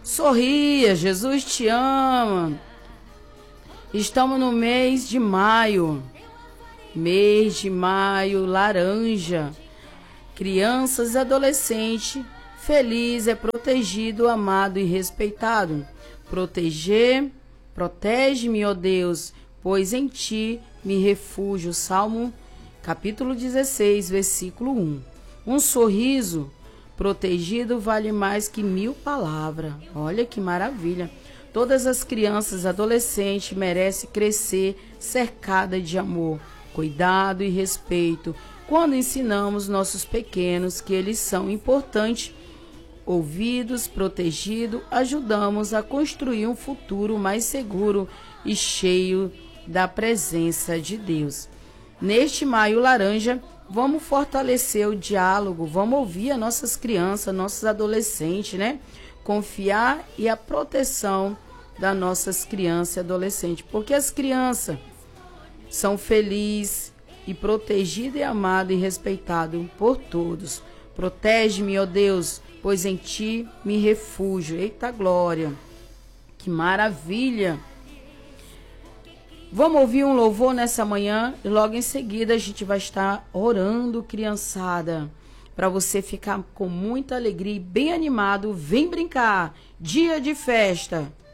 Sorria, Jesus te ama. Estamos no mês de maio. Mês de maio, laranja. Crianças e adolescentes, feliz é protegido, amado e respeitado. Protege-me, ó Deus, pois em ti me refúgio. Salmo capítulo 16, versículo 1. Um sorriso protegido vale mais que 1000 palavras. Olha que maravilha. Todas as crianças e adolescentes merecem crescer cercada de amor, cuidado e respeito. Quando ensinamos nossos pequenos que eles são importantes, ouvidos, protegidos, ajudamos a construir um futuro mais seguro e cheio da presença de Deus. Neste maio laranja, vamos fortalecer o diálogo, vamos ouvir as nossas crianças, nossos adolescentes, né? Confiar e a proteção das nossas crianças e adolescentes, porque as crianças são felizes e protegidas e amadas e respeitadas por todos. Protege-me, ó Deus, pois em ti me refúgio. Eita glória! Que maravilha! Vamos ouvir um louvor nessa manhã e logo em seguida a gente vai estar orando, criançada, para você ficar com muita alegria e bem animado. Vem brincar! Dia de festa!